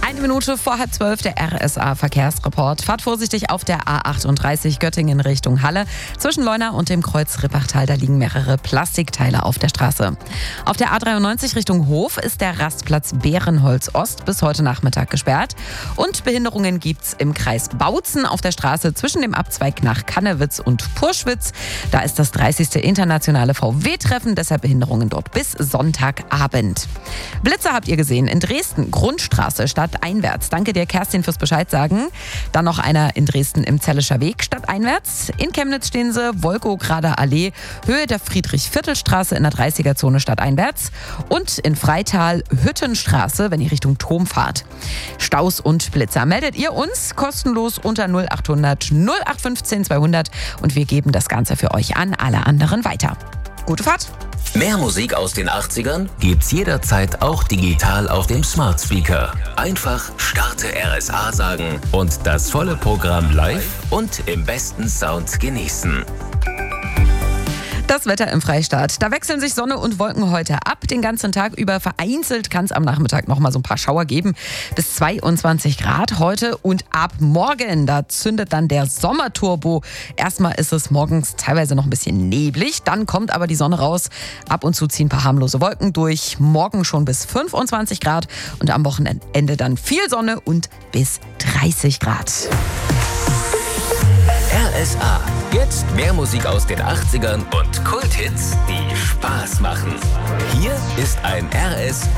Eine Minute vor 11:30 der RSA-Verkehrsreport. Fahrt vorsichtig auf der A38 Göttingen Richtung Halle. Zwischen Leuna und dem Kreuz Rippachtal, da liegen mehrere Plastikteile auf der Straße. Auf der A93 Richtung Hof ist der Rastplatz Bärenholz Ost bis heute Nachmittag gesperrt. Und Behinderungen gibt's im Kreis Bautzen auf der Straße zwischen dem Abzweig nach Kannewitz und Purschwitz. Da ist das 30. internationale VW-Treffen, deshalb Behinderungen dort bis Sonntagabend. Blitze habt ihr gesehen in Dresden, Grundstraße stadteinwärts. Danke dir, Kerstin, fürs Bescheid sagen. Dann noch einer in Dresden im Zellischer Weg stadteinwärts. In Chemnitz stehen sie, Wolkograder Allee, Höhe der Friedrich-Viertel-Straße in der 30er-Zone stadteinwärts. Und in Freital Hüttenstraße, wenn ihr Richtung Thom fahrt. Staus und Blitzer. Meldet ihr uns kostenlos unter 0800 0815 200 und wir geben das Ganze für euch an alle anderen weiter. Gute Fahrt! Mehr Musik aus den 80ern gibt's jederzeit auch digital auf dem Smart Speaker. Einfach Starte RSA sagen und das volle Programm live und im besten Sound genießen. Das Wetter im Freistaat. Da wechseln sich Sonne und Wolken heute ab. Den ganzen Tag über vereinzelt kann es am Nachmittag noch mal so ein paar Schauer geben. Bis 22 Grad heute und ab morgen, da zündet dann der Sommerturbo. Erstmal ist es morgens teilweise noch ein bisschen neblig, dann kommt aber die Sonne raus. Ab und zu ziehen ein paar harmlose Wolken durch. Morgen schon bis 25 Grad und am Wochenende dann viel Sonne und bis 30 Grad. RSA. Jetzt mehr Musik aus den 80ern und Kulthits, die Spaß machen. Hier ist ein RS